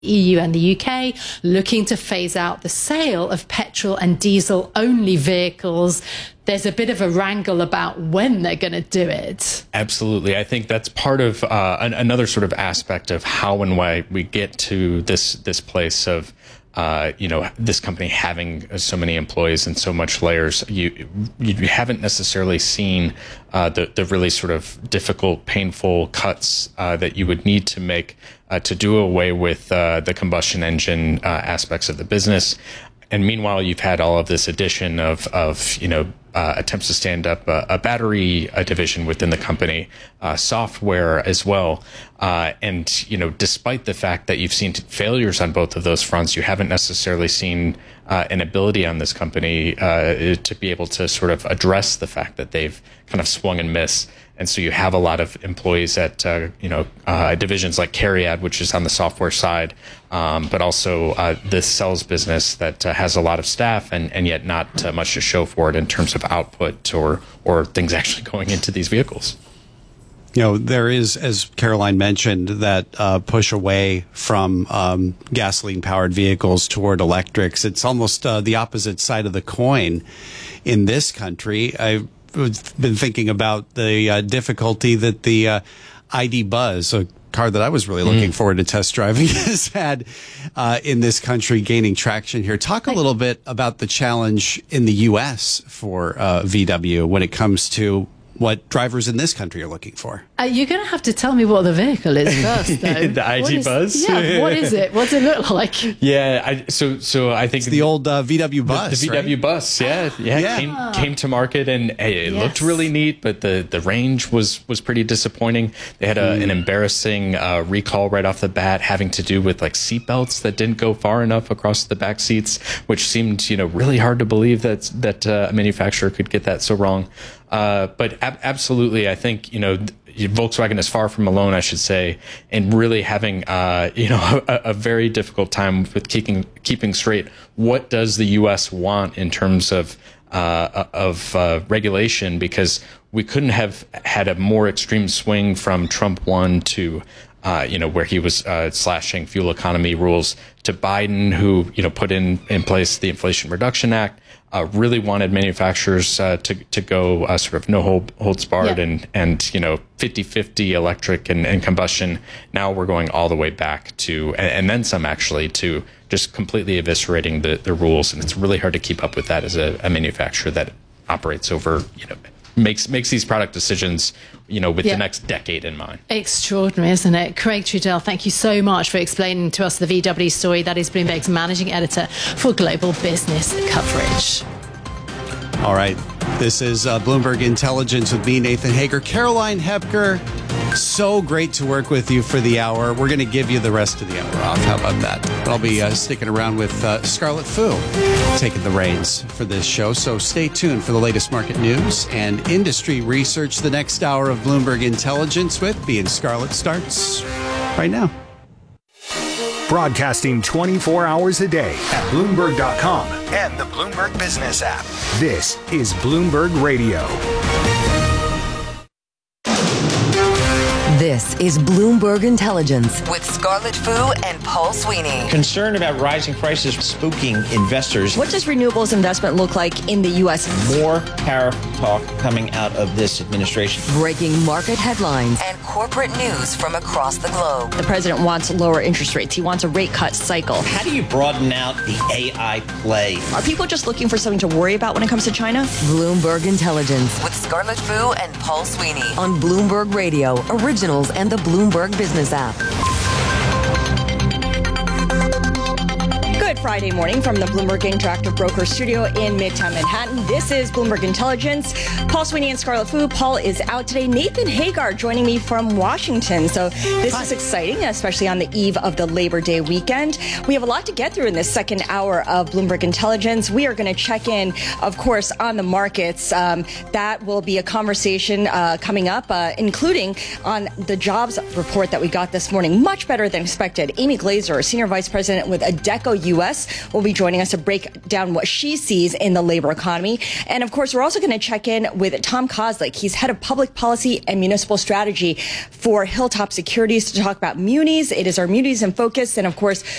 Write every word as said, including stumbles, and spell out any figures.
E U and the U K looking to phase out the sale of petrol and diesel only vehicles. There's a bit of a wrangle about when they're going to do it. Absolutely. I think that's part of uh, an, another sort of aspect of how and why we get to this this place of Uh, you know, this company having so many employees and so much layers. You you haven't necessarily seen uh, the the really sort of difficult, painful cuts uh, that you would need to make uh, to do away with uh, the combustion engine uh, aspects of the business. And meanwhile, you've had all of this addition of, of you know, uh, attempts to stand up a, a battery a division within the company, uh, software as well. Uh, and, you know, despite the fact that you've seen failures on both of those fronts, you haven't necessarily seen uh, an ability on this company uh, to be able to sort of address the fact that they've kind of swung and missed. And so you have a lot of employees at, uh, you know, uh, divisions like Cariad, which is on the software side, um, but also uh, this sales business that uh, has a lot of staff and, and yet not uh, much to show for it in terms of output or or things actually going into these vehicles. You know, there is, as Caroline mentioned, that uh, push away from um, gasoline-powered vehicles toward electrics. It's almost uh, the opposite side of the coin in this country. I've been thinking about the uh, difficulty that the uh, I D Buzz, a car that I was really looking mm. forward to test driving, has had uh, in this country gaining traction here. Talk a little bit about the challenge in the U S for uh, V W when it comes to what drivers in this country are looking for. Uh, you're going to have to tell me what the vehicle is first, though. The I D Buzz? Yeah, what is it? What does it look like? Yeah, I, so so I think it's the old uh, V W Bus. The, the V W right? Bus, yeah, yeah, yeah. Came, came to market and hey, it yes. looked really neat, but the, the range was was pretty disappointing. They had a, mm. an embarrassing uh, recall right off the bat, having to do with like seatbelts that didn't go far enough across the back seats, which seemed you know really hard to believe that that uh, a manufacturer could get that so wrong. Uh, but ab- absolutely, I think, you know, Volkswagen is far from alone, I should say, in really having, uh, you know, a, a very difficult time with keeping, keeping straight. What does the U S want in terms of, uh, of, uh, regulation? Because we couldn't have had a more extreme swing from Trump one to, uh, you know, where he was, uh, slashing fuel economy rules to Biden, who, you know, put in, in place the Inflation Reduction Act. Uh, really wanted manufacturers uh, to to go uh, sort of no hold, holds barred yeah. and and you know fifty-fifty electric and, and combustion. Now we're going all the way back to and, and then some actually to just completely eviscerating the, the rules, and it's really hard to keep up with that as a, a manufacturer that operates over you know makes makes these product decisions you know with yeah. the next decade in mind. Extraordinary, isn't it? Craig Trudell, thank you so much for explaining to us the V W story. That is Bloomberg's managing editor for global business coverage. All right, this is uh, Bloomberg Intelligence with me, Nathan Hager. Caroline Hepker, so great to work with you for the hour. We're going to give you the rest of the hour off. How about that? I'll be uh, sticking around with uh, Scarlett Fu, taking the reins for this show. So stay tuned for the latest market news and industry research. The next hour of Bloomberg Intelligence with me and Scarlett starts right now. Broadcasting twenty-four hours a day at Bloomberg dot com and the Bloomberg Business app. This is Bloomberg Radio. This is Bloomberg Intelligence with Scarlett Fu and Paul Sweeney. Concern about rising prices spooking investors. What does renewables investment look like in the U S? More tariff talk coming out of this administration. Breaking market headlines and corporate news from across the globe. The president wants lower interest rates. He wants a rate cut cycle. How do you broaden out the A I play? Are people just looking for something to worry about when it comes to China? Bloomberg Intelligence with Scarlett Fu and Paul Sweeney on Bloomberg Radio, originals and the Bloomberg Business app. Good Friday morning from the Bloomberg Interactive Broker Studio in Midtown Manhattan. This is Bloomberg Intelligence. Paul Sweeney and Scarlett Fu. Paul is out today. Nathan Hagar joining me from Washington. So this Hi. is exciting, especially on the eve of the Labor Day weekend. We have a lot to get through in this second hour of Bloomberg Intelligence. We are going to check in, of course, on the markets. Um, that will be a conversation uh, coming up, uh, including on the jobs report that we got this morning. Much better than expected. Amy Glazer, Senior Vice President with Adecco U S, West will be joining us to break down what she sees in the labor economy. And of course, we're also going to check in with Tom Kozlik. He's head of public policy and municipal strategy for Hilltop Securities to talk about munis. It is our Munis in Focus. And of course,